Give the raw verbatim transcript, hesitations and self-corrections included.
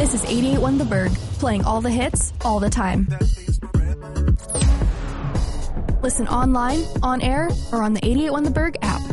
This is eighty-eight point one The Berg, playing all the hits, all the time. Listen online, on air, or on the eighty-eight point one The Berg app.